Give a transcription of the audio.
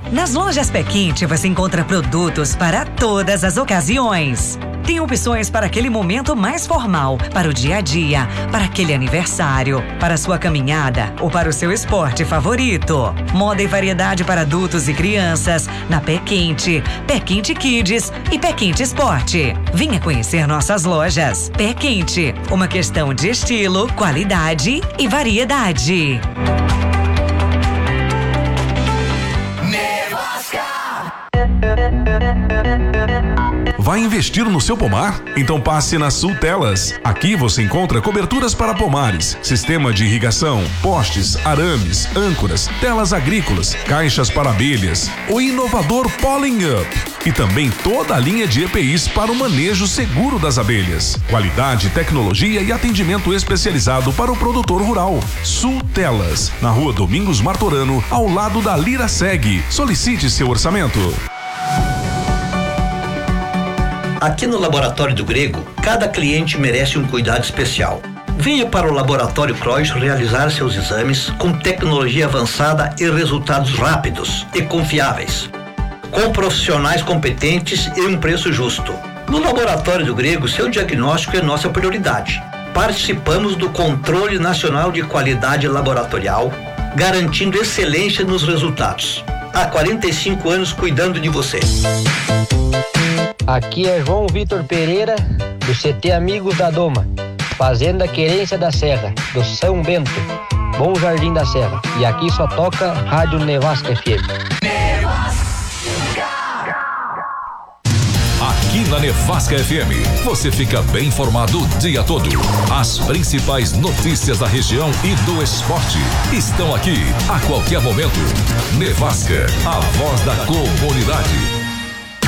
Nas lojas Pé Quente você encontra produtos para todas as ocasiões. Tem opções para aquele momento mais formal, para o dia a dia, para aquele aniversário, para a sua caminhada ou para o seu esporte favorito. Moda e variedade para adultos e crianças na Pé Quente Kids e Pé Quente Esporte. Venha conhecer nossas lojas. Pé Quente, uma questão de estilo, qualidade e variedade. Vai investir no seu pomar? Então passe na Sul Telas. Aqui você encontra coberturas para pomares, sistema de irrigação, postes, arames, âncoras, telas agrícolas, caixas para abelhas, o inovador Pollen Up e também toda a linha de EPIs para o manejo seguro das abelhas. Qualidade, tecnologia e atendimento especializado para o produtor rural. Sul Telas, na Rua Domingos Martorano, ao lado da Lira Seg. Solicite seu orçamento. Aqui no Laboratório do Grego, cada cliente merece um cuidado especial. Venha para o Laboratório Krois realizar seus exames com tecnologia avançada e resultados rápidos e confiáveis, com profissionais competentes e um preço justo. No Laboratório do Grego, seu diagnóstico é nossa prioridade. Participamos do Controle Nacional de Qualidade Laboratorial, garantindo excelência nos resultados. Há 45 anos cuidando de você. Aqui é João Vitor Pereira, do CT Amigos da Doma, Fazenda Querência da Serra, do São Bento, Bom Jardim da Serra. E aqui só toca Rádio Nevasca FM. Aqui na Nevasca FM, você fica bem informado o dia todo. As principais notícias da região e do esporte estão aqui a qualquer momento. Nevasca, a voz da comunidade.